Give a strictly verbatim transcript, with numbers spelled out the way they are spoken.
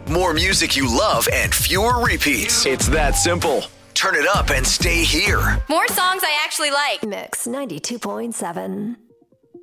More music you love and fewer repeats. It's that simple. Turn it up and stay here. More songs I actually like. Mix ninety-two point seven.